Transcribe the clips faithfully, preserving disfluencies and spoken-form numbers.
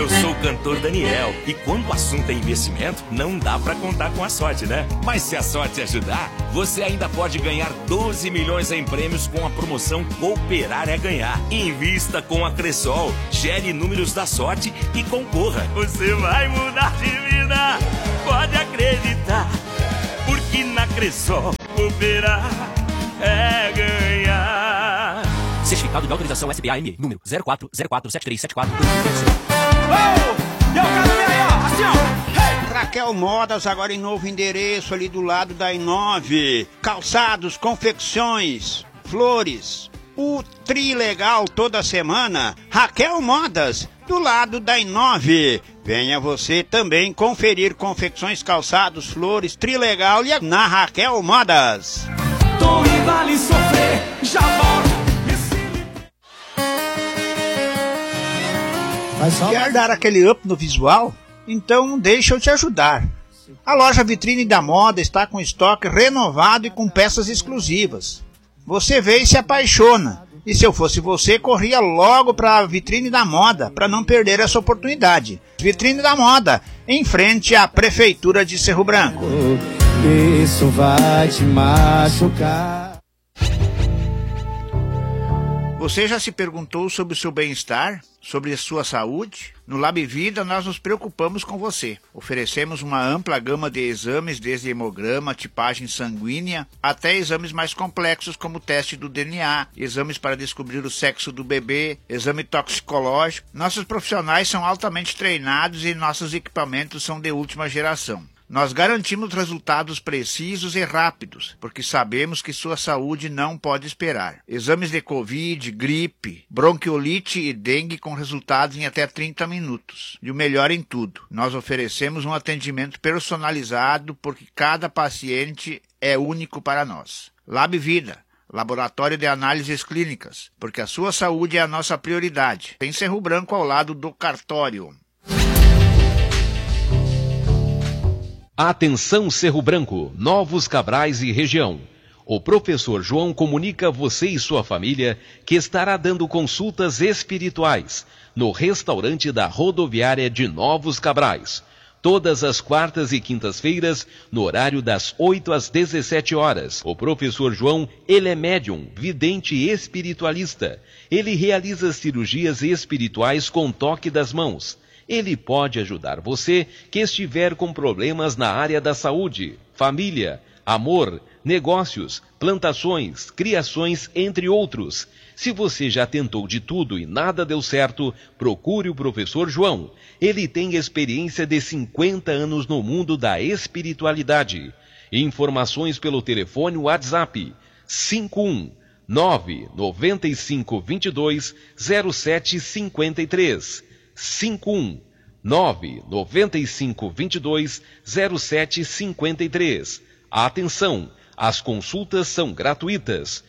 Eu sou o cantor Daniel e quando o assunto é investimento, não dá pra contar com a sorte, né? Mas se a sorte ajudar, você ainda pode ganhar doze milhões em prêmios com a promoção Cooperar é Ganhar. Invista com a Cressol, gere números da sorte e concorra. Você vai mudar de vida, pode acreditar, porque na Cressol Cooperar é ganhar. Certificado de autorização S B A M, número zero quatro zero quatro sete três sete quatro. Oh, eu quero ver aí, ó, assim, ó. Hey! Raquel Modas, agora em novo endereço, ali do lado da Inove. Calçados, confecções, flores. O Trilegal toda semana. Raquel Modas, do lado da Inove. Venha você também conferir confecções, calçados, flores, Trilegal e na Raquel Modas. Tô e vale sofrer, já volto. Quer dar aquele up no visual? Então deixa eu te ajudar. A loja Vitrine da Moda está com estoque renovado e com peças exclusivas. Você vê e se apaixona. E se eu fosse você, corria logo para a Vitrine da Moda, para não perder essa oportunidade. Vitrine da Moda, em frente à Prefeitura de Cerro Branco. Isso vai te machucar. Você já se perguntou sobre o seu bem-estar? Sobre a sua saúde? No Lab Vida nós nos preocupamos com você. Oferecemos uma ampla gama de exames, desde hemograma, tipagem sanguínea, até exames mais complexos como o teste do D N A, exames para descobrir o sexo do bebê, exame toxicológico. Nossos profissionais são altamente treinados e nossos equipamentos são de última geração. Nós garantimos resultados precisos e rápidos, porque sabemos que sua saúde não pode esperar. Exames de Covid, gripe, bronquiolite e dengue com resultados em até trinta minutos. E o melhor em tudo, nós oferecemos um atendimento personalizado, porque cada paciente é único para nós. Lab Vida, Laboratório de Análises Clínicas, porque a sua saúde é a nossa prioridade. Tem Cerro Branco ao lado do cartório. Atenção Cerro Branco, Novos Cabrais e região. O professor João comunica a você e sua família que estará dando consultas espirituais no restaurante da rodoviária de Novos Cabrais. Todas as quartas e quintas-feiras, no horário das oito às dezessete horas. O professor João, ele é médium, vidente e espiritualista. Ele realiza cirurgias espirituais com toque das mãos. Ele pode ajudar você que estiver com problemas na área da saúde, família, amor, negócios, plantações, criações, entre outros. Se você já tentou de tudo e nada deu certo, procure o professor João. Ele tem experiência de cinquenta anos no mundo da espiritualidade. Informações pelo telefone WhatsApp cinco um nove nove cinco dois dois zero sete cinco três. cinco um nove nove cinco dois dois zero sete cinco três. Atenção, as consultas são gratuitas.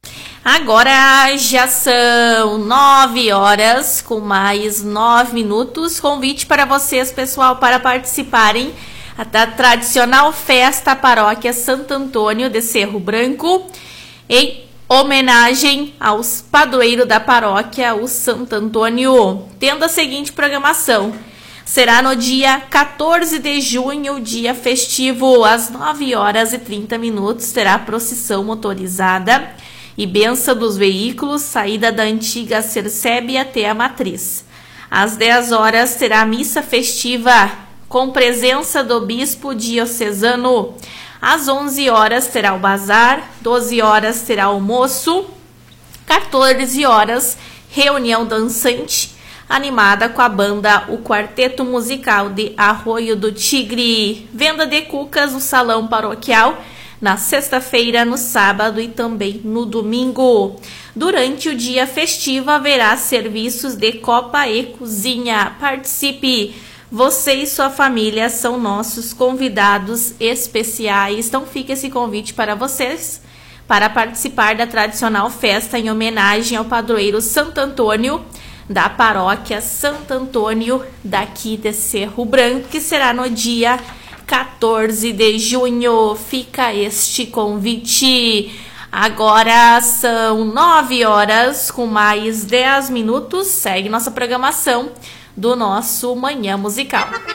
Agora já são nove horas com mais nove minutos. Convite para vocês, pessoal, para participarem da tradicional festa Paróquia Santo Antônio de Cerro Branco, em homenagem aos padroeiros da paróquia, o Santo Antônio, tendo a seguinte programação. Será no dia quatorze de junho, dia festivo, às nove horas e trinta minutos, terá procissão motorizada e benção dos veículos, saída da antiga Cercebe até a Matriz. Às dez horas terá missa festiva com presença do bispo diocesano. Às onze horas terá o bazar, doze horas terá almoço, quatorze horas reunião dançante, animada com a banda O Quarteto Musical de Arroio do Tigre. Venda de cucas no salão paroquial na sexta-feira, no sábado e também no domingo. Durante o dia festivo haverá serviços de copa e cozinha. Participe! Você e sua família são nossos convidados especiais. Então fica esse convite para vocês para participar da tradicional festa em homenagem ao padroeiro Santo Antônio da paróquia Santo Antônio daqui de Cerro Branco, que será no dia quatorze de junho. Fica este convite. Agora são nove horas com mais dez minutos. Segue nossa programação do nosso Manhã Musical.